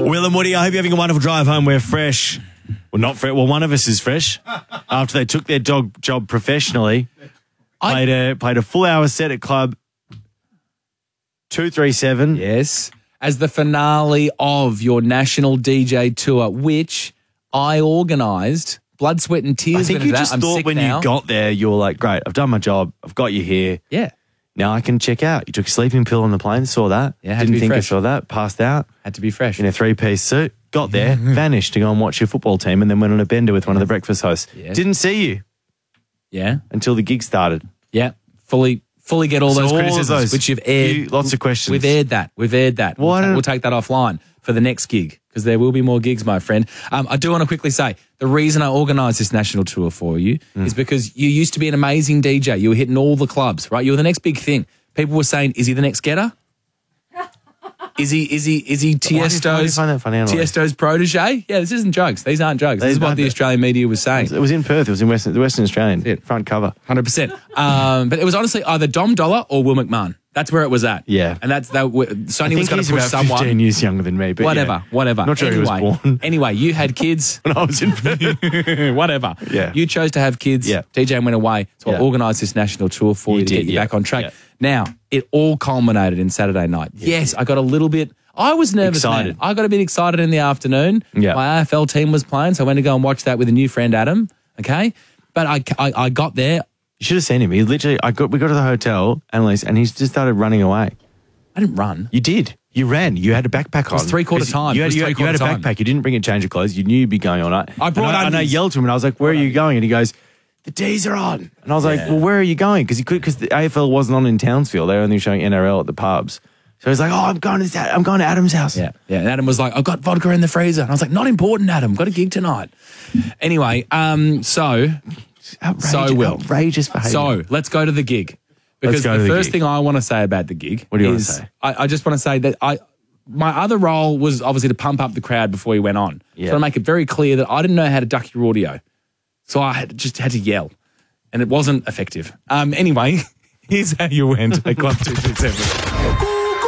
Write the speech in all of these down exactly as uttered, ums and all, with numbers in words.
Will and Woody, I hope you're having a wonderful drive home. We're fresh. Well, not fresh. Well, one of us is fresh. After they took their dog job professionally, I- played a played a full hour set at Club two three seven. Yes. As the finale of your national D J tour, which I organised. Blood, sweat and tears. I think went you into just that. I'm thought sick when now. you got there, you were like, great, I've done my job. I've got you here. Yeah. Now I can check out. You took a sleeping pill on the plane, saw that. Yeah, had to Didn't be think fresh. you saw that. Passed out Had to be fresh. in a three-piece suit. Got there, vanished to go and watch your football team, and then went on a bender with one of the breakfast hosts. Yes. Didn't see you Yeah. until the gig started. Yeah. Fully fully get all So those all of criticisms, those, which you've aired. few- lots of questions. We've aired that. We've aired that. Why We'll, ta- don't- we'll take that offline for the next gig because there will be more gigs, my friend. Um, I do want to quickly say the reason I organised this national tour for you Mm. is because you used to be an amazing D J. You were hitting all the clubs, right? You were the next big thing. People were saying, is he the next Getter? Is he is he is he Why do you- why do you Tiesto's find that funny, Annalise? Tiesto's protege? Yeah, this isn't jokes. These aren't jokes. This These is what aren't- the Australian media was saying. It was in Perth. It was in Western, the Western Australian. It. Front cover. one hundred percent. Um, but it was honestly either Dom Dollar or Will McMahon. That's where it was at. Yeah. And that's that. Sony I think was going he's to push about someone. fifteen years younger than me. But Whatever, yeah. whatever. Not sure anyway, he was born anyway, you had kids. when I was in Perth. Whatever. Yeah. You chose to have kids. Yeah. D J went away. So I Yeah. organised this national tour for you, You to did, get you yeah. back on track. Yeah. Now, it all culminated in Saturday night. Yes, I got a little bit. I was nervous, Excited. man. I got a bit excited in the afternoon. Yeah. My A F L team was playing, so I went to go and watch that with a new friend, Adam. Okay. But I, I, I got there. You should have seen him. He literally, I got, we got to the hotel, Annalise, and he just started running away. I didn't run. You did. You ran. You had a backpack on. was three-quarter 'Cause time. You It had, was you had, you had a three-quarter time. backpack. You didn't bring a change of clothes. You knew you'd be going all night. I brought and I, and I undies. yelled to him, and I was like, "Where are you going?" And he goes, "The D's are on." And I was like, Yeah. "Well, where are you going?" Because he could, because the A F L wasn't on in Townsville. They were only showing N R L at the pubs. So he's like, "Oh, I'm going to this, I'm going to Adam's house." Yeah, yeah. And Adam was like, I've got vodka in the freezer. And I was like, not important, Adam. Got a gig tonight. Anyway, um, so Outrageous, So Will. outrageous behaviour. so let's go to the gig. Because go the to the first gig. thing I want to say about the gig What do you wanna is say? I, I just want to say that I my other role was obviously to pump up the crowd before you went on. Yeah. So to make it very clear that I didn't know how to duck your audio. So I had, just had to yell. And it wasn't effective. Um, anyway, here's how you went at Club two two seven.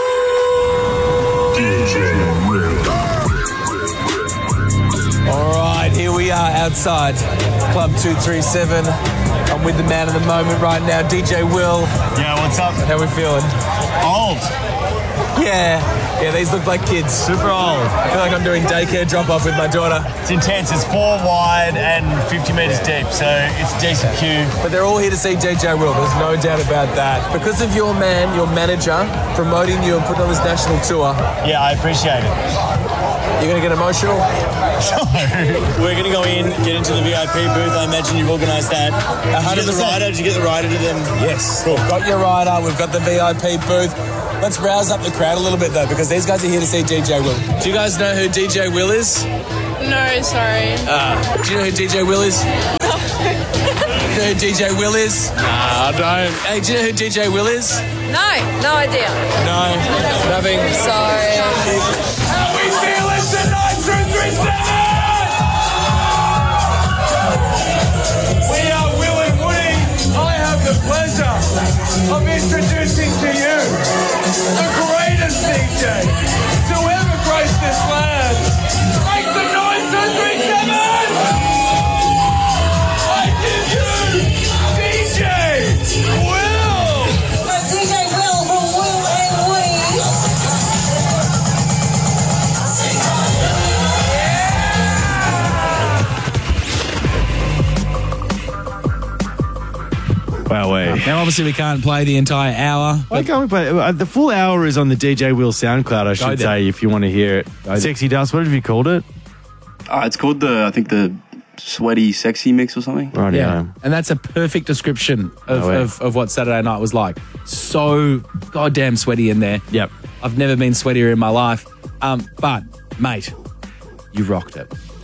All right, here we are outside Club two three seven. I'm with the man of the moment right now, D J Will. Yeah, what's up? How we feeling? Old. Yeah, yeah, these look like kids. Super old. I feel like I'm doing daycare drop-off with my daughter. It's intense. It's four wide and fifty metres deep, so it's a decent queue. But they're all here to see D J Will, there's no doubt about that. Because of your man, your manager, promoting you and putting on this national tour, Yeah, I appreciate it. you're going to get emotional? We're going to go in, get into the V I P booth. I imagine you've organised that. Did you get the rider? Did you get the rider to them? Yes. We've got your rider, we've got the V I P booth. Let's rouse up the crowd a little bit, though, because these guys are here to see D J Will. Do you guys know who D J Will is? No, sorry. Uh, do you know who D J Will is? No. Do you know who D J Will is? Nah, I don't. Hey, do you know who D J Will is? No, no idea. No. Nothing. Sorry. How we feeling tonight, two three seven? We are Will and Woody. I have the pleasure of introducing to you the greatest D J to ever grace this land. Make some noise, two three seven! I give you D J Will! D J Will from Will and Woody. Wow, way. Now, obviously, we can't play the entire hour. Why can't we play? uh, The full hour is on the D J Will SoundCloud, I should there. say, if you want to hear it. there. Sexy Dust, what have you called it? Uh, it's called the, I think the sweaty sexy mix or something. Right, Yeah, and that's a perfect description of, Oh, yeah. of, of what Saturday night was like. So goddamn sweaty in there. Yep. I've never been sweatier in my life. Um, but, mate, you rocked it.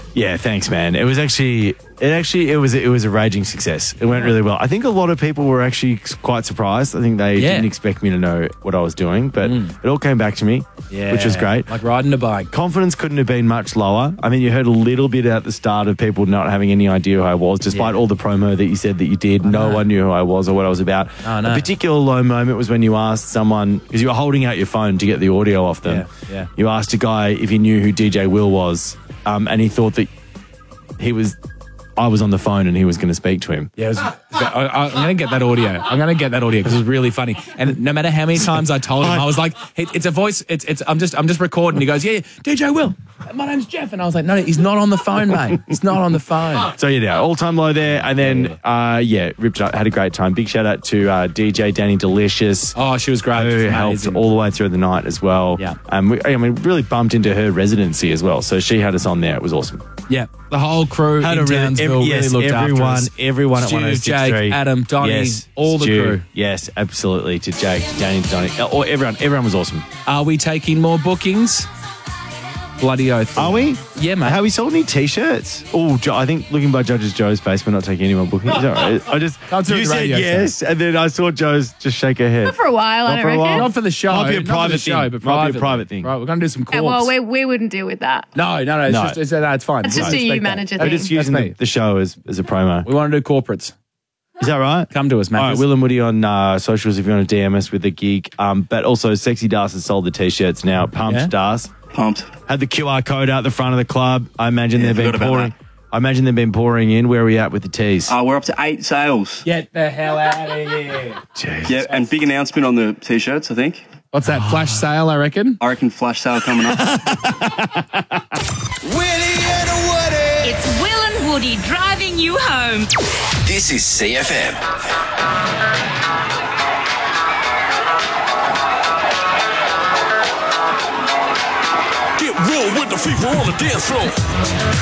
Yeah, thanks, man. It was actually, it actually, it was, it was a raging success. It went really well. I think a lot of people were actually quite surprised. I think they Yeah. didn't expect me to know what I was doing, but it all came back to me, Yeah. which was great. Like riding a bike. Confidence couldn't have been much lower. I mean, you heard a little bit at the start of people not having any idea who I was, despite Yeah. all the promo that you said that you did. No know. one knew who I was or what I was about. I know. A particular low moment was when you asked someone, because you were holding out your phone to get the audio off them. Yeah, yeah. You asked a guy if he knew who D J Will was, um, and he thought that he was, I was on the phone and he was going to speak to him. Yeah, it was, I, I, I'm going to get that audio. I'm going to get that audio because it was really funny. And no matter how many times I told him, I was like, hey, "It's a voice. It's it's. I'm just I'm just recording." He goes, "Yeah, yeah, D J Will. My name's Jeff." And I was like, "No, no, he's not on the phone, mate. He's not on the phone." So yeah, all time low there, and then uh, yeah, ripped it up, had a great time. Big shout out to uh, D J Danny Delicious. Oh, she was great. Who She was helped amazing. all the way through the night as well. Yeah. Um, we, I mean, really bumped into her residency as well. So she had us on there. It was awesome. Yeah, the whole crew Had in a really- Townsville ev- yes, really looked everyone- after us. everyone at Stu, one oh six point three. Jake, Adam, Donnie, Yes, all the Stu, crew. Yes, absolutely. To Jake, Danny, Donnie, or everyone. Everyone was awesome. Are we taking more bookings? Bloody oath. Are we? Yeah, mate. Have we sold any T-shirts? Oh, Jo- I think looking by Judges Joe's face, we're not taking any more bookings. Is that right? I just Can't do it you the said radio yes, and then I saw Joe's just shake her head. For a while, I Not don't for a reckon. while. Not for the show. Might be a Not for private the show, thing. but Might be a privately. private thing. Right, we're going to do some Yeah, calls. well, we, we wouldn't deal with that. no, no, no. It's No. just it's, no, it's fine. It's We just a respect you that. manager We're thing. just using That's the, me. the show as, as a promo. We want to do corporates. Is that right? Come to us, All right, Matt. Will and Woody on uh, socials if you want to D M us with the gig. Um, but also, Sexy Das has sold the T-shirts now. Pumped Yeah? Das. Pumped. Had the Q R code out the front of the club. I imagine Yeah, they've been forgot about pouring. that. I imagine they've been pouring in. Where are we at with the tees? Uh, we're up to eight sales. Get the hell out of here. Jeez. Yeah, and big announcement on the t-shirts, I think. What's that, flash sale, I reckon? I reckon flash sale coming up. It's Will and Woody driving you home. This is C F M. Get real with the people on the dance floor.